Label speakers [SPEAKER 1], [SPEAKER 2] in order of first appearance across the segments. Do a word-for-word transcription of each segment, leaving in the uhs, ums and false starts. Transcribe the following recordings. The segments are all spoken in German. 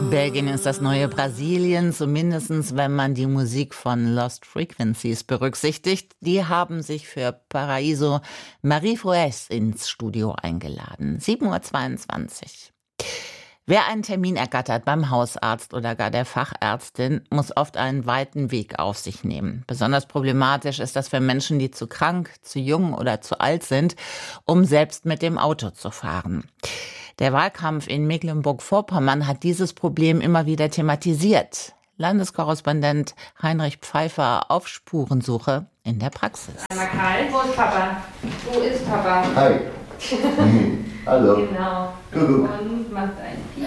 [SPEAKER 1] Belgien ist das neue Brasilien, zumindest wenn man die Musik von Lost Frequencies berücksichtigt. Die haben sich für Paraíso Marie Froues ins Studio eingeladen. sieben Uhr zweiundzwanzig. Wer einen Termin ergattert beim Hausarzt oder gar der Fachärztin, muss oft einen weiten Weg auf sich nehmen. Besonders problematisch ist das für Menschen, die zu krank, zu jung oder zu alt sind, um selbst mit dem Auto zu fahren. Der Wahlkampf in Mecklenburg-Vorpommern hat dieses Problem immer wieder thematisiert. Landeskorrespondent Heinrich Pfeiffer auf Spurensuche in der Praxis.
[SPEAKER 2] Einmal Karl, wo ist Papa? Wo ist Papa?
[SPEAKER 3] Hi. Hallo.
[SPEAKER 2] Genau.
[SPEAKER 3] Kuckuck.
[SPEAKER 2] Und macht ein Piep.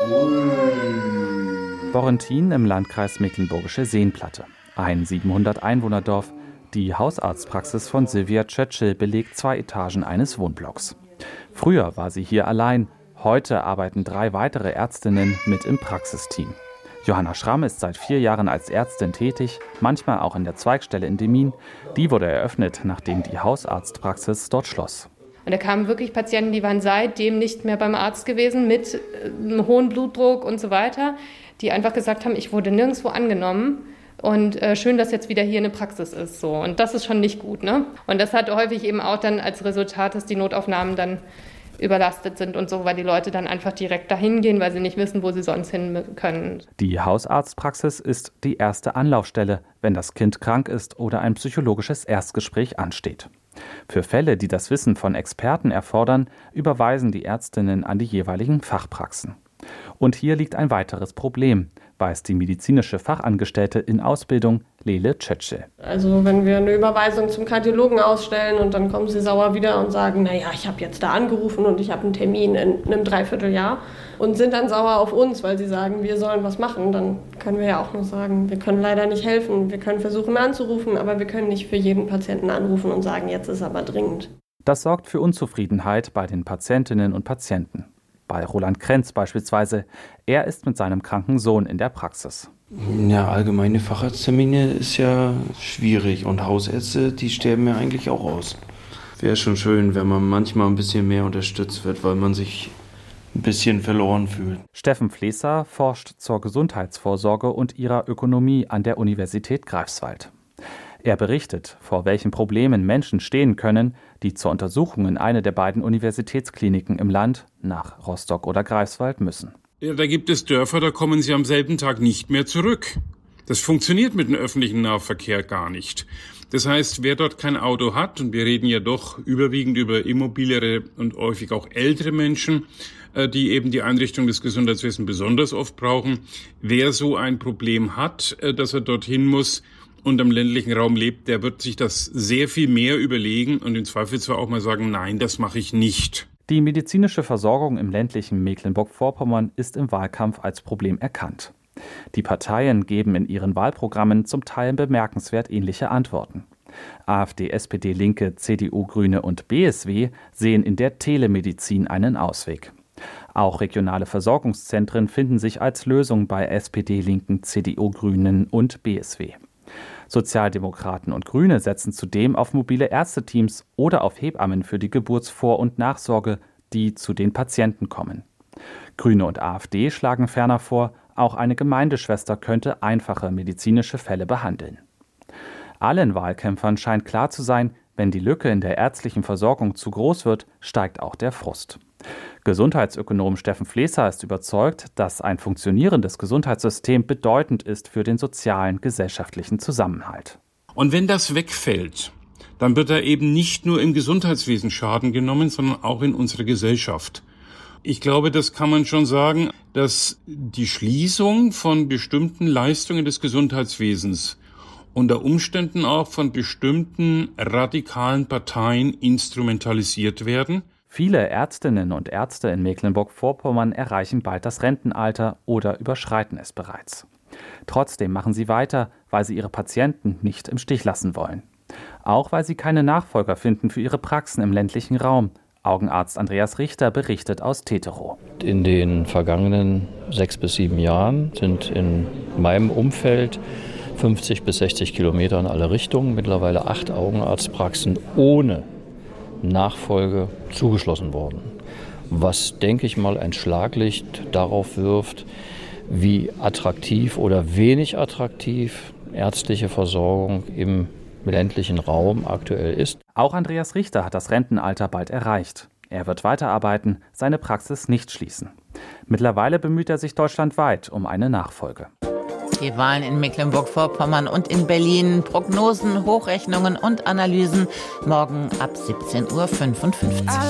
[SPEAKER 4] Borrentin im Landkreis Mecklenburgische Seenplatte. Ein siebenhundert Einwohnerdorf. Die Hausarztpraxis von Silvia Tschetschel belegt zwei Etagen eines Wohnblocks. Früher war sie hier allein. Heute arbeiten drei weitere Ärztinnen mit im Praxisteam. Johanna Schramm ist seit vier Jahren als Ärztin tätig, manchmal auch in der Zweigstelle in Demmin. Die wurde eröffnet, nachdem die Hausarztpraxis dort schloss.
[SPEAKER 5] Und da kamen wirklich Patienten, die waren seitdem nicht mehr beim Arzt gewesen, mit einem hohen Blutdruck und so weiter, die einfach gesagt haben, ich wurde nirgendwo angenommen. Und äh, schön, dass jetzt wieder hier eine Praxis ist. So. Und das ist schon nicht gut, ne? Und das hat häufig eben auch dann als Resultat, dass die Notaufnahmen dann überlastet sind und so, weil die Leute dann einfach direkt dahin gehen, weil sie nicht wissen, wo sie sonst hin können.
[SPEAKER 4] Die Hausarztpraxis ist die erste Anlaufstelle, wenn das Kind krank ist oder ein psychologisches Erstgespräch ansteht. Für Fälle, die das Wissen von Experten erfordern, überweisen die Ärztinnen an die jeweiligen Fachpraxen. Und hier liegt ein weiteres Problem, weiß die medizinische Fachangestellte in Ausbildung Lele Tschetschel.
[SPEAKER 6] Also wenn wir eine Überweisung zum Kardiologen ausstellen und dann kommen sie sauer wieder und sagen, naja, ich habe jetzt da angerufen und ich habe einen Termin in einem Dreivierteljahr und sind dann sauer auf uns, weil sie sagen, wir sollen was machen, dann können wir ja auch nur sagen, wir können leider nicht helfen. Wir können versuchen anzurufen, aber wir können nicht für jeden Patienten anrufen und sagen, jetzt ist aber dringend.
[SPEAKER 4] Das sorgt für Unzufriedenheit bei den Patientinnen und Patienten. Bei Roland Krenz beispielsweise. Er ist mit seinem kranken Sohn in der Praxis.
[SPEAKER 7] Ja, allgemeine Facharzttermine ist ja schwierig und Hausärzte, die sterben ja eigentlich auch aus. Wäre schon schön, wenn man manchmal ein bisschen mehr unterstützt wird, weil man sich ein bisschen verloren fühlt.
[SPEAKER 4] Steffen Flesser forscht zur Gesundheitsvorsorge und ihrer Ökonomie an der Universität Greifswald. Er berichtet, vor welchen Problemen Menschen stehen können, die zur Untersuchung in eine der beiden Universitätskliniken im Land, nach Rostock oder Greifswald, müssen.
[SPEAKER 8] Ja, da gibt es Dörfer, da kommen sie am selben Tag nicht mehr zurück. Das funktioniert mit dem öffentlichen Nahverkehr gar nicht. Das heißt, wer dort kein Auto hat, und wir reden ja doch überwiegend über immobiliere und häufig auch ältere Menschen, die eben die Einrichtung des Gesundheitswesens besonders oft brauchen, wer so ein Problem hat, dass er dorthin muss, und im ländlichen Raum lebt, der wird sich das sehr viel mehr überlegen und im Zweifel zwar auch mal sagen, nein, das mache ich nicht.
[SPEAKER 4] Die medizinische Versorgung im ländlichen Mecklenburg-Vorpommern ist im Wahlkampf als Problem erkannt. Die Parteien geben in ihren Wahlprogrammen zum Teil bemerkenswert ähnliche Antworten. AfD, S P D, Linke, C D U, Grüne und B S W sehen in der Telemedizin einen Ausweg. Auch regionale Versorgungszentren finden sich als Lösung bei S P D, Linken, C D U, Grünen und B S W. Sozialdemokraten und Grüne setzen zudem auf mobile Ärzteteams oder auf Hebammen für die Geburtsvor- und Nachsorge, die zu den Patienten kommen. Grüne und AfD schlagen ferner vor, auch eine Gemeindeschwester könnte einfache medizinische Fälle behandeln. Allen Wahlkämpfern scheint klar zu sein, wenn die Lücke in der ärztlichen Versorgung zu groß wird, steigt auch der Frust. Gesundheitsökonom Steffen Flesser ist überzeugt, dass ein funktionierendes Gesundheitssystem bedeutend ist für den sozialen, gesellschaftlichen Zusammenhalt.
[SPEAKER 8] Und wenn das wegfällt, dann wird da eben nicht nur im Gesundheitswesen Schaden genommen, sondern auch in unserer Gesellschaft. Ich glaube, das kann man schon sagen, dass die Schließung von bestimmten Leistungen des Gesundheitswesens unter Umständen auch von bestimmten radikalen Parteien instrumentalisiert werden.
[SPEAKER 4] Viele Ärztinnen und Ärzte in Mecklenburg-Vorpommern erreichen bald das Rentenalter oder überschreiten es bereits. Trotzdem machen sie weiter, weil sie ihre Patienten nicht im Stich lassen wollen. Auch weil sie keine Nachfolger finden für ihre Praxen im ländlichen Raum. Augenarzt Andreas Richter berichtet aus Teterow.
[SPEAKER 9] In den vergangenen sechs bis sieben Jahren sind in meinem Umfeld fünfzig bis sechzig Kilometer in alle Richtungen mittlerweile acht Augenarztpraxen ohne Nachfolge zugeschlossen worden. Was, denke ich mal, ein Schlaglicht darauf wirft, wie attraktiv oder wenig attraktiv ärztliche Versorgung im ländlichen Raum aktuell ist.
[SPEAKER 4] Auch Andreas Richter hat das Rentenalter bald erreicht. Er wird weiterarbeiten, seine Praxis nicht schließen. Mittlerweile bemüht er sich deutschlandweit um eine Nachfolge.
[SPEAKER 1] Die Wahlen in Mecklenburg-Vorpommern und in Berlin, Prognosen, Hochrechnungen und Analysen morgen ab siebzehn Uhr fünfundfünfzig.